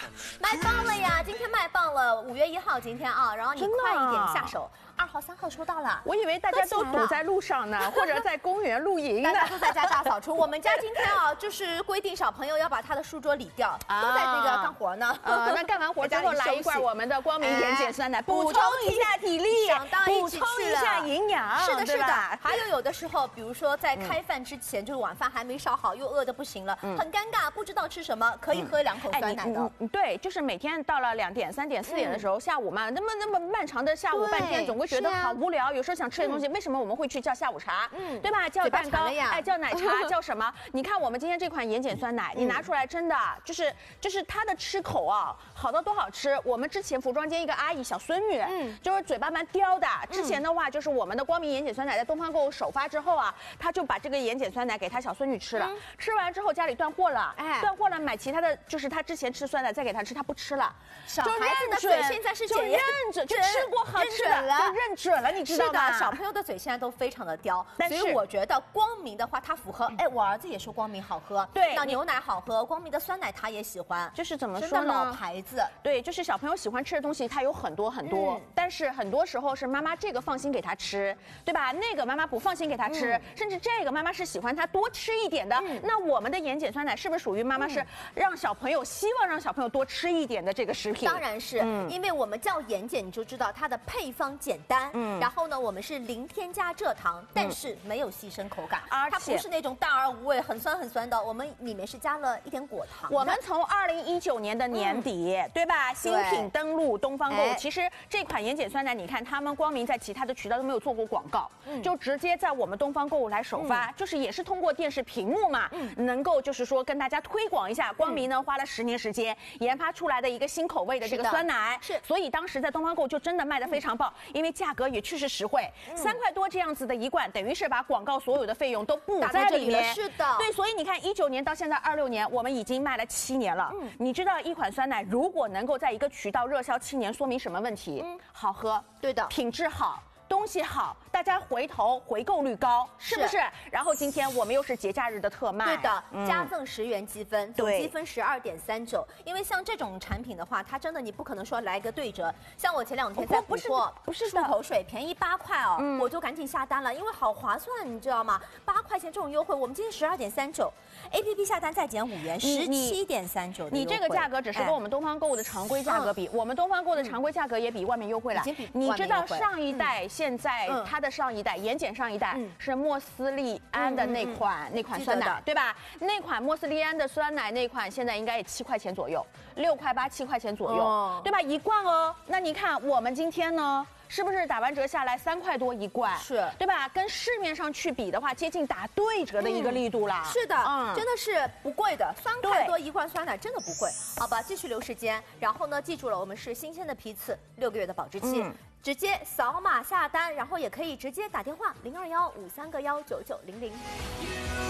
卖爆了呀！今天卖爆了，5月1号今天啊，然后你快一点下手。2号、3号收到了， 我以为大家都堵在路上呢，或者在公园露营呢。 大家都在家大扫除。我们家今天啊，就是规定小朋友要把他的书桌理掉，都在那个干活呢。 那干完活之后来一罐我们的光明眼碱酸奶，补充一下体力，补充一下营养。 是的，是的。还有的时候，比如说在开饭之前，就是晚饭还没烧好，又饿得不行了，很尴尬，不知道吃什么，可以喝2口酸奶的。 对，就是每天到了2点、3点、4点的时候，下午嘛，那么漫长的下午半天，总会觉得好无聊。有时候想吃点东西，为什么我们会去叫下午茶？对吧？叫蛋糕，哎，叫奶茶，叫什么？你看我们今天这款盐碱酸奶，你拿出来真的就是它的吃口啊，好到多好吃。我们之前服装间一个阿姨小孙女，就是嘴巴蛮刁的。之前的话就是我们的光明盐碱酸奶在东方购物首发之后啊，她就把这个盐碱酸奶给她小孙女吃了。吃完之后家里断货了，断货了，买其他的就是她之前吃酸奶再给她吃，她不吃了。 小孩子的嘴现在是就认准，就吃过好吃的就认准了，你知道吗？ 是的，小朋友的嘴现在都非常的刁，所以我觉得光明的话，它符合。哎，我儿子也说光明好喝， 对， 那牛奶好喝，光明的酸奶他也喜欢， 就是怎么说呢？ 真的老牌子， 对，就是小朋友喜欢吃的东西，它有很多，但是很多时候是妈妈这个放心给他吃，对吧？那个妈妈不放心给他吃，甚至这个妈妈是喜欢他多吃一点的。那我们的盐碱酸奶是不是属于妈妈是让小朋友希望让小朋友多吃一点的这个食品？ 当然是，因为我们叫盐碱，你就知道它的配方简单，然后呢，我们是零添加蔗糖，但是没有牺牲口感，它不是那种淡而无味、很酸的，我们里面是加了一点果糖。 我们从2019年的年底，对吧？新品登陆东方购物，其实这款盐碱酸奶，你看他们光明在其他的渠道都没有做过广告，就直接在我们东方购物来首发，就是也是通过电视屏幕嘛，能够就是说跟大家推广一下。光明呢花了10年时间研发出来的一个新口味的这个酸奶，所以当时在东方购物就真的卖得非常爆，因为价格也确实实惠，3块多这样子的一罐，等于是把广告所有的费用都补在里面。 是的， 对，所以你看19年到现在26年，我们已经卖了7年了。你知道一款酸奶如果能够在一个渠道热销7年，说明什么问题？好喝， 对的， 品质好。东西好，大家回购率高，是不是？然后今天我们又是节假日的特卖， 对的，加赠10元积分，总积分12.39。因为像这种产品的话，它真的你不可能说来个对折。像我前2天在补货， 不是漱口水便宜8块哦，我就赶紧下单了，因为好划算，你知道吗？8块钱这种优惠，我们今天12.39，APP 下单再减5元，17.39。 你这个价格只是跟我们东方购物的常规价格比，我们东方购物的常规价格也比外面优惠了。你知道上一代现在它的上一代盐碱上一代是莫斯利安的那款酸奶，对吧？那款莫斯利安的酸奶那款现在应该也7块钱左右，6块8、7块钱左右，对吧？一罐哦。那你看我们今天呢？是不是打完折下来3块多一罐？ 是， 对吧？跟市面上去比的话，接近打对折的一个力度啦。 是的，真的是不贵的，3块多一罐酸奶真的不贵。好吧，继续留时间。然后呢，记住了，我们是新鲜的批次，6个月的保质期。直接扫码下单，然后也可以直接打电话0215319900。